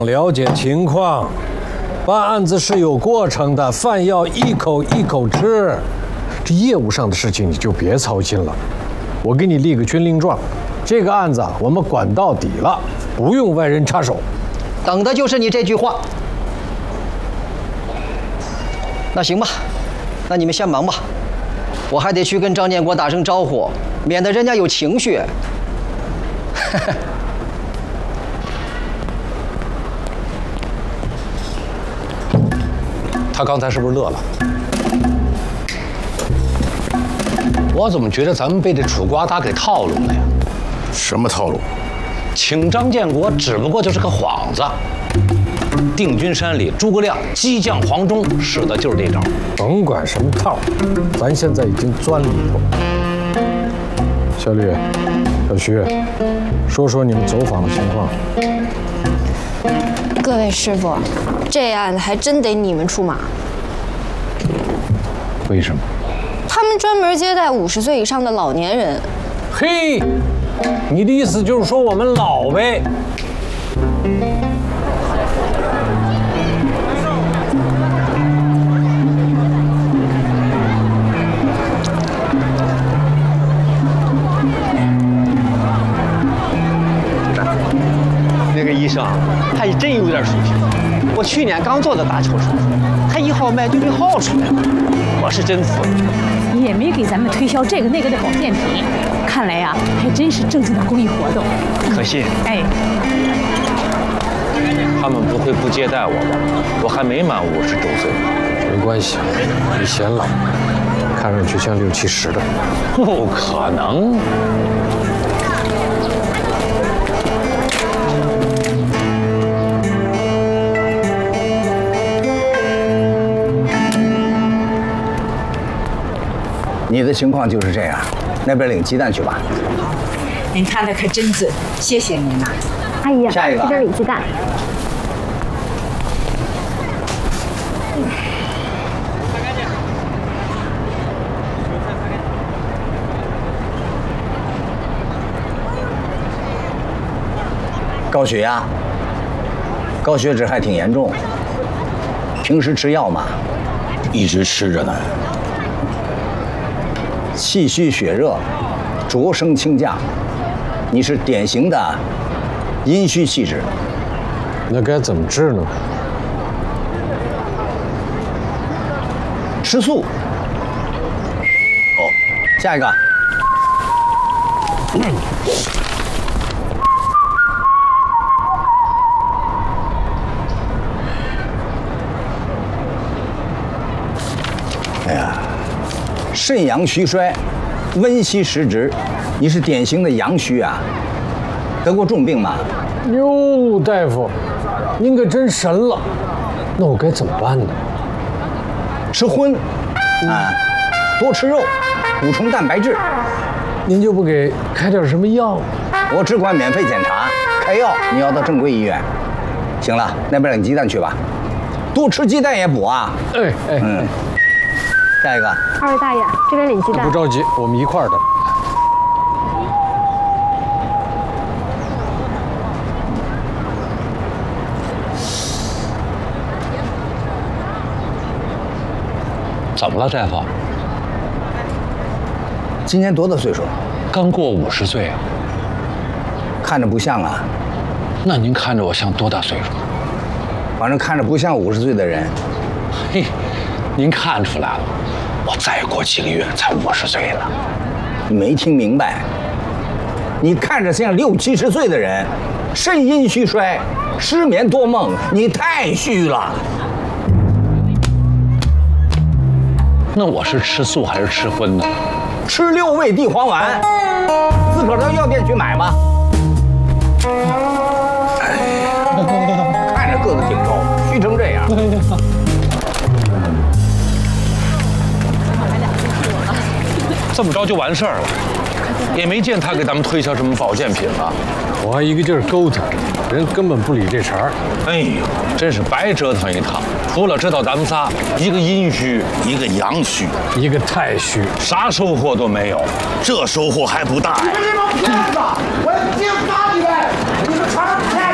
了解情况，办案子是有过程的，饭要一口一口吃。这业务上的事情你就别操心了。我给你立个军令状，这个案子我们管到底了，不用外人插手。 等的就是你这句话。那行吧，那你们先忙吧，我还得去跟张建国打声招呼，免得人家有情绪。 他刚才是不是乐了？我怎么觉得咱们被这楚瓜达给套路了呀？ 什么套路？ 请张建国只不过就是个幌子。定军山里，诸葛亮激将黄忠使的就是这招。 甭管什么套，咱现在已经钻里头。小吕、小徐，说说你们走访的情况。 各位师傅，这案子还真得你们出马。 为什么？ 他们专门接待50岁以上的老年人。 嘿，你的意思就是说我们老呗？ 那个医生还真有点水平。我去年刚做的搭桥手术，他1号脉就给好出来了，我是真服了。 也没给咱们推销这个那个的保健品，看来呀，还真是正经的公益活动。 可惜， 哎， 他们不会不接待我吧？我还没满50周岁。 没关系，你显老，看上去像60、70的。 不可能。 你的情况就是这样，那边领鸡蛋去吧。 您看的可真准，谢谢您呐。 阿姨， 下一个这边领鸡蛋。 高血压，高血脂还挺严重。平时吃药吗？ 一直吃着呢。 气虚血热，浊声清降，你是典型的阴虚气质。 那该怎么治呢？ 吃素。哦，下一个。哎呀，肾阳虚衰，温煦时直，你是典型的阳虚啊。得过重病吗？ 哟，大夫，您可真神了。那我该怎么办呢？ 吃荤，啊，多吃肉，补充蛋白质。 您就不给开点什么药？ 我只管免费检查，开药你要到正规医院。行了，那边领鸡蛋去吧，多吃鸡蛋也补啊。 哎哎， 下一个。 2位大爷，这边领鸡蛋。 不着急，我们一块儿的。 怎么了，大夫？ 今年多大岁数？ 刚过50岁啊。 看着不像啊。 那您看着我像多大岁数？ 反正看着不像50岁的人。 嘿，您看出来了，我再过几个月才50岁了。 你没听明白？你看着像60、70岁的人，肾阴虚衰，失眠多梦，你太虚了。 那我是吃素还是吃荤呢？ 吃6味地黄丸，自个儿到药店去买吧。哎，看着个子挺高，虚成这样。 这么着就完事儿了，也没见他给咱们推销什么保健品了。 我还一个劲儿勾他，人根本不理这茬儿。 哎呦，真是白折腾一趟。除了知道咱们仨，一个阴虚， 一个阳虚， 一个太虚， 啥收获都没有。 这收获还不大呀！ 你们这帮骗子，我要揭发你们！你们传骗